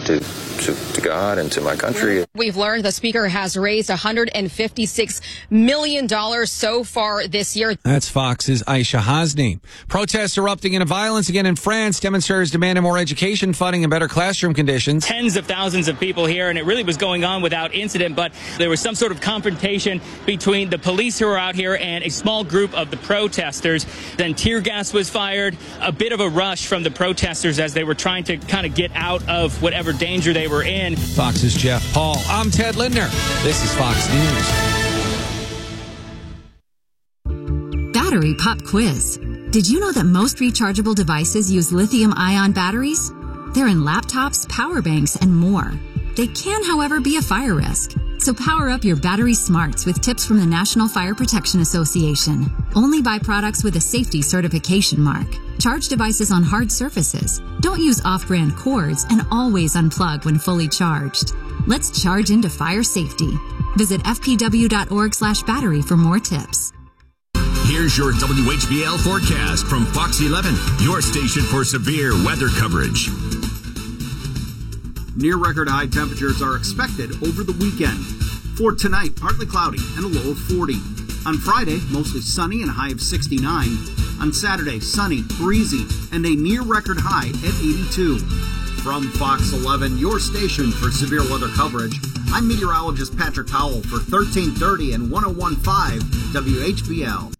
to God and to my country. We've learned the speaker has raised $156 million so far this year. That's Fox's Aisha Hasni. Protests erupting into violence again in France. Demonstrators demanding more education funding and better classroom conditions. Tens of thousands of people here, and it really was going on without incident, but there was some sort of confrontation between the police who were out here and a small group of the protesters. Then tear gas was fired, a bit of a rush from the protesters as they were trying to kind of get out of whatever danger they were in. Fox's Jeff Paul. I'm Ted Lindner. This is Fox News. Battery Pop Quiz. Did you know that most rechargeable devices use lithium-ion batteries? They're in laptops, power banks, and more. They can, however, be a fire risk. So power up your battery smarts with tips from the National Fire Protection Association. Only buy products with a safety certification mark. Charge devices on hard surfaces. Don't use off-brand cords, and always unplug when fully charged. Let's charge into fire safety. Visit fpw.org/battery for more tips. Here's your WHBL forecast from Fox 11, your station for severe weather coverage. Near record high temperatures are expected over the weekend. For tonight, partly cloudy and a low of 40. On Friday, mostly sunny and a high of 69. On Saturday, sunny, breezy, and a near record high at 82. From Fox 11, your station for severe weather coverage, I'm meteorologist Patrick Howell for 1330 and 101.5 WHBL.